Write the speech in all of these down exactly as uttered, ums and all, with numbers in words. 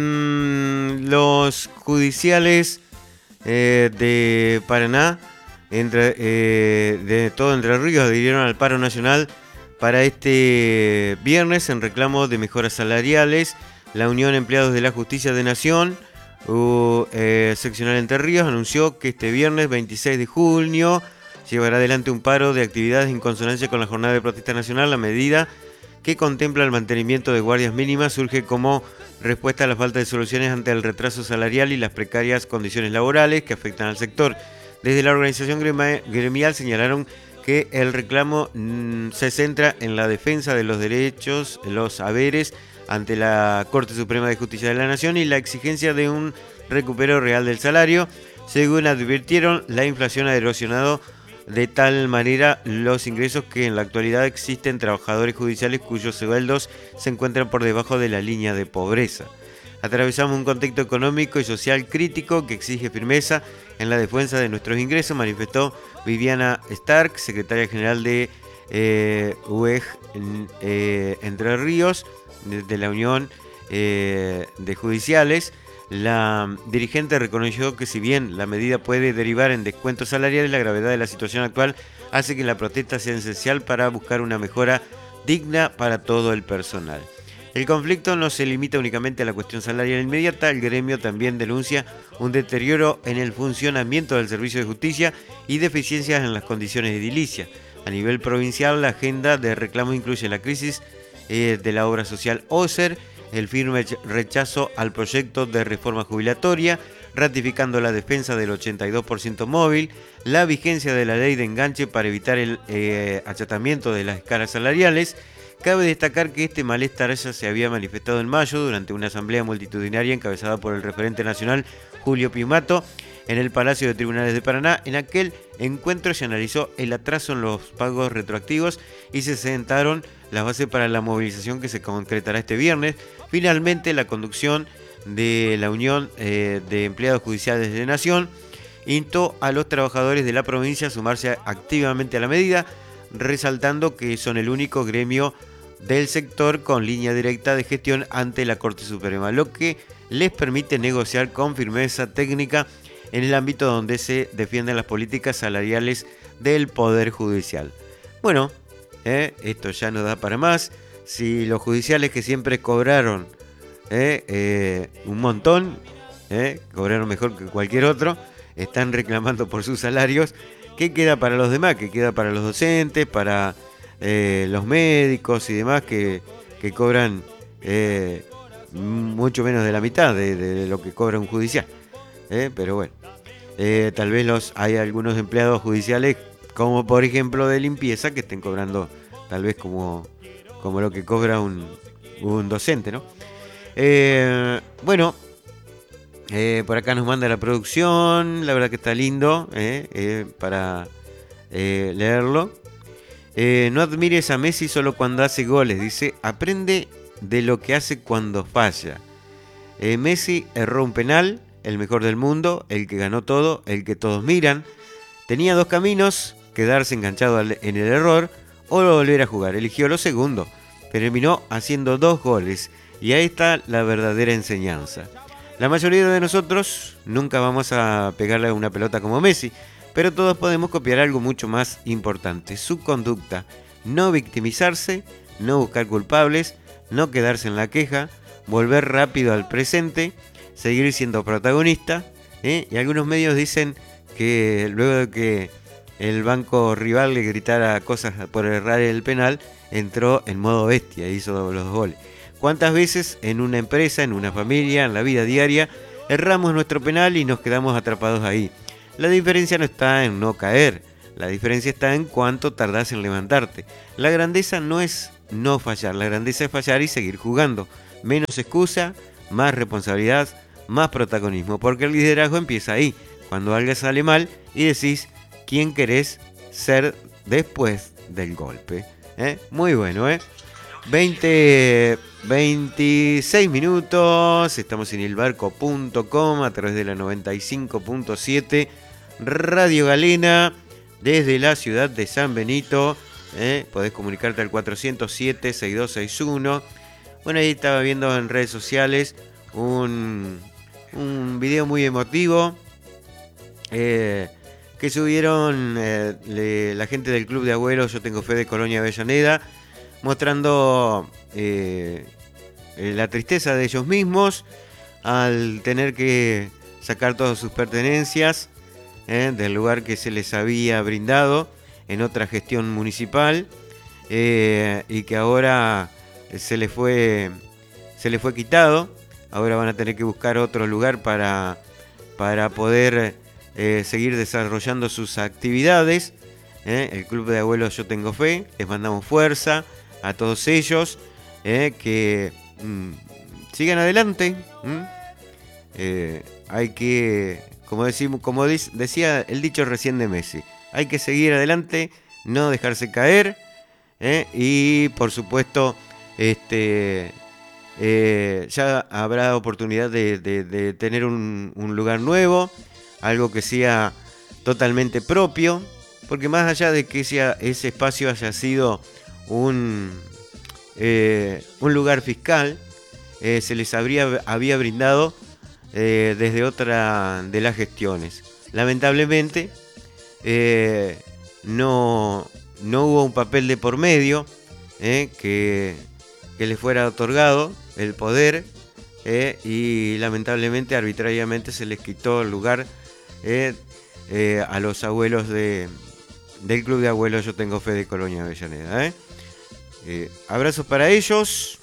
Mm, los judiciales eh, de Paraná, entre, eh, de todo Entre Ríos, adhirieron al paro nacional para este viernes en reclamo de mejoras salariales. La Unión Empleados de la Justicia de Nación, U, eh, seccional Entre Ríos, anunció que este viernes veintiséis de junio llevará adelante un paro de actividades en consonancia con la jornada de protesta nacional. La medida, que contempla el mantenimiento de guardias mínimas, surge como respuesta a la falta de soluciones ante el retraso salarial y las precarias condiciones laborales que afectan al sector. Desde la organización gremial señalaron que el reclamo mmm, se centra en la defensa de los derechos, los haberes ante la Corte Suprema de Justicia de la Nación y la exigencia de un recupero real del salario. Según advirtieron, la inflación ha erosionado de tal manera los ingresos que en la actualidad existen trabajadores judiciales cuyos sueldos se encuentran por debajo de la línea de pobreza. Atravesamos un contexto económico y social crítico que exige firmeza en la defensa de nuestros ingresos, manifestó Viviana Stark, secretaria general de eh, U E G eh, Entre Ríos, de, de la Unión eh, de Judiciales. La dirigente reconoció que si bien la medida puede derivar en descuentos salariales, la gravedad de la situación actual hace que la protesta sea esencial para buscar una mejora digna para todo el personal. El conflicto no se limita únicamente a la cuestión salarial inmediata. El gremio también denuncia un deterioro en el funcionamiento del servicio de justicia y deficiencias en las condiciones edilicias. A nivel provincial, la agenda de reclamos incluye la crisis eh, de la obra social OSER, el firme rechazo al proyecto de reforma jubilatoria, ratificando la defensa del ochenta y dos por ciento móvil, la vigencia de la ley de enganche para evitar el eh, achatamiento de las escalas salariales. Cabe destacar que este malestar ya se había manifestado en mayo durante una asamblea multitudinaria encabezada por el referente nacional Julio Piumato en el Palacio de Tribunales de Paraná. En aquel encuentro se analizó el atraso en los pagos retroactivos y se sentaron las bases para la movilización que se concretará este viernes. Finalmente, la conducción de la Unión eh, de Empleados Judiciales de Nación instó a los trabajadores de la provincia a sumarse activamente a la medida, resaltando que son el único gremio del sector con línea directa de gestión ante la Corte Suprema, lo que les permite negociar con firmeza técnica en el ámbito donde se defienden las políticas salariales del Poder Judicial. Bueno, eh, esto ya no da para más. Si los judiciales que siempre cobraron eh, eh, un montón, eh, cobraron mejor que cualquier otro, están reclamando por sus salarios, ¿qué queda para los demás? ¿Qué queda para los docentes, para eh, los médicos y demás que, que cobran eh, mucho menos de la mitad de, de lo que cobra un judicial? Eh, pero bueno, eh, tal vez los hay algunos empleados judiciales, como por ejemplo de limpieza, que estén cobrando tal vez como, como lo que cobra un, un docente, ¿no? Eh, bueno, eh, por acá nos manda la producción, la verdad que está lindo eh, eh, para eh, leerlo. Eh, no admires a Messi solo cuando hace goles, dice, aprende de lo que hace cuando falla. Eh, Messi erró un penal, el mejor del mundo, el que ganó todo, el que todos miran. Tenía dos caminos, quedarse enganchado en el error o volver a jugar. Eligió lo segundo, terminó haciendo dos goles y ahí está la verdadera enseñanza. La mayoría de nosotros nunca vamos a pegarle una pelota como Messi, pero todos podemos copiar algo mucho más importante, su conducta. No victimizarse, no buscar culpables, no quedarse en la queja, volver rápido al presente, seguir siendo protagonista, ¿eh? Y algunos medios dicen que luego de que el banco rival le gritara cosas por errar el penal, entró en modo bestia e hizo los goles. ¿Cuántas veces en una empresa, en una familia, en la vida diaria, erramos nuestro penal y nos quedamos atrapados ahí? La diferencia no está en no caer, la diferencia está en cuánto tardás en levantarte. La grandeza no es no fallar, la grandeza es fallar y seguir jugando. Menos excusa, más responsabilidad, más protagonismo, porque el liderazgo empieza ahí, cuando algo sale mal y decís quién querés ser después del golpe. ¿Eh? Muy bueno, ¿eh? veinte, veintiséis minutos, estamos en ilbarco punto com a través de la noventa y cinco punto siete Radio Galena desde la ciudad de San Benito. ¿eh? Podés comunicarte al cuatrocientos siete, sesenta y dos sesenta y uno. Bueno, ahí estaba viendo en redes sociales un, un video muy emotivo eh, que subieron eh, le, la gente del Club de Abuelos Yo Tengo Fe de Colonia Avellaneda, mostrando eh, la tristeza de ellos mismos al tener que sacar todas sus pertenencias eh, del lugar que se les había brindado en otra gestión municipal eh, y que ahora se les fue se les fue quitado. Ahora van a tener que buscar otro lugar para, para poder eh, seguir desarrollando sus actividades. Eh. El Club de Abuelos Yo Tengo Fe, les mandamos fuerza a todos ellos, eh, que mmm, sigan adelante. ¿Mm? Eh, hay que, como, decimos, como decía el dicho recién de Messi, hay que seguir adelante, no dejarse caer, eh, y por supuesto este, eh, ya habrá oportunidad de, de, de tener un, un lugar nuevo, algo que sea totalmente propio, porque más allá de que sea, ese espacio haya sido un, eh, un lugar fiscal, eh, se les habría, había brindado eh, desde otra de las gestiones. Lamentablemente eh, no, no hubo un papel de por medio eh, que, que les fuera otorgado el poder eh, y lamentablemente arbitrariamente se les quitó el lugar eh, eh, a los abuelos de, del Club de Abuelos Yo Tengo Fe de Colonia Avellaneda. Eh. Eh, abrazos para ellos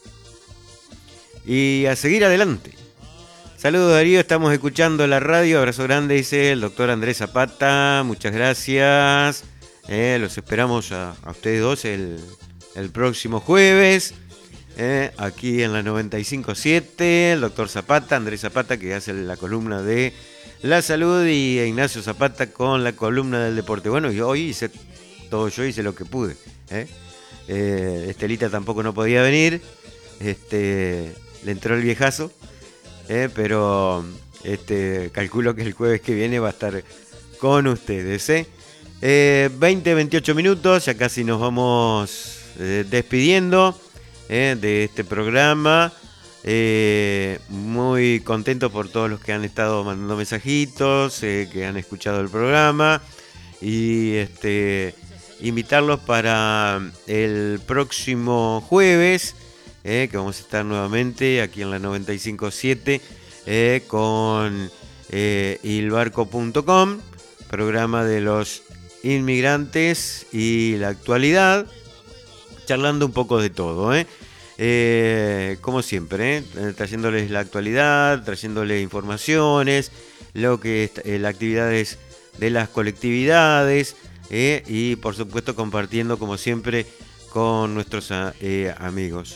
y a seguir adelante. Saludos Darío, estamos escuchando la radio, abrazo grande, dice el doctor Andrés Zapata, muchas gracias, eh, los esperamos a, a ustedes dos el, el próximo jueves, eh, aquí en la noventa y cinco punto siete, el doctor Zapata, Andrés Zapata, que hace la columna de la salud, y Ignacio Zapata con la columna del deporte. Bueno, yo hoy hice todo, yo hice lo que pude, eh. Eh, Estelita tampoco no podía venir, este, le entró el viejazo. Eh, pero este, calculo que el jueves que viene va a estar con ustedes. ¿eh? Eh, veinte, veintiocho minutos, ya casi nos vamos eh, despidiendo eh, de este programa. Eh, muy contento por todos los que han estado mandando mensajitos, eh, que han escuchado el programa. Y este, invitarlos para el próximo jueves. Eh, que vamos a estar nuevamente aquí en la noventa y cinco punto siete eh, con eh, ilbarco punto com, programa de los inmigrantes y la actualidad, charlando un poco de todo, eh. Eh, como siempre, eh, trayéndoles la actualidad, trayéndoles informaciones, lo que eh, las actividades de las colectividades eh, y por supuesto compartiendo como siempre con nuestros eh, amigos.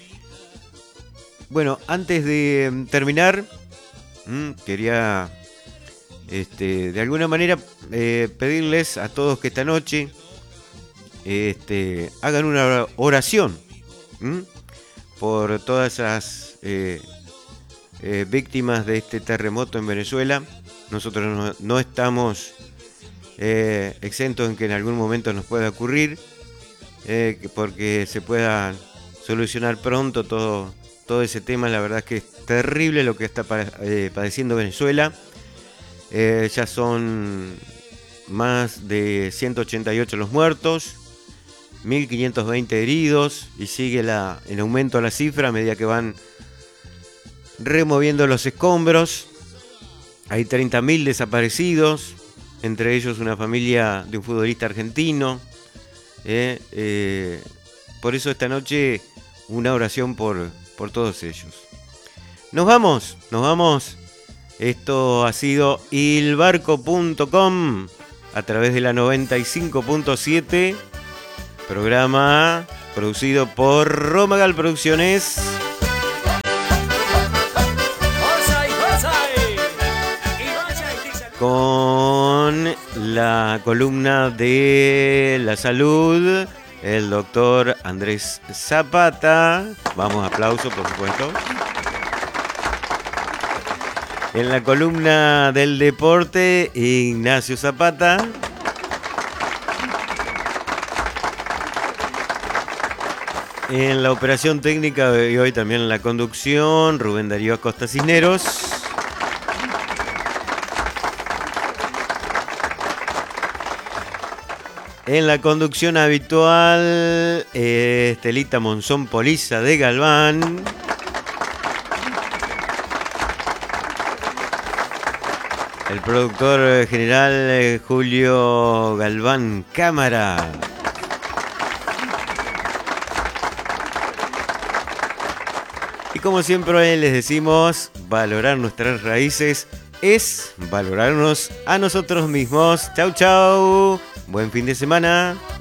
Bueno, antes de terminar, mmm, quería este, de alguna manera eh, pedirles a todos que esta noche este, hagan una oración mmm, por todas esas eh, eh, víctimas de este terremoto en Venezuela. Nosotros no, no estamos eh, exentos en que en algún momento nos pueda ocurrir, eh, porque se pueda solucionar pronto todo. Todo ese tema. La verdad es que es terrible lo que está padeciendo Venezuela. Eh, ya son más de ciento ochenta y ocho los muertos, mil quinientos veinte heridos, y sigue la, en aumento la cifra a medida que van removiendo los escombros. Hay treinta mil desaparecidos, entre ellos una familia de un futbolista argentino. Eh, eh, por eso esta noche una oración por... por todos ellos. Nos vamos, nos vamos. Esto ha sido ilbarco punto com a través de la noventa y cinco punto siete, programa producido por Romagal Producciones. Con la columna de la salud, el doctor Andrés Zapata. Vamos, aplauso, por supuesto. En la columna del deporte, Ignacio Zapata. En la operación técnica y hoy también en la conducción, Rubén Darío Acosta Cisneros. En la conducción habitual, eh, Estelita Monzón Poliza de Galván. El productor general, eh, Julio Galván Cámara. Y como siempre les decimos, valorar nuestras raíces es valorarnos a nosotros mismos. Chau, chau. Buen fin de semana.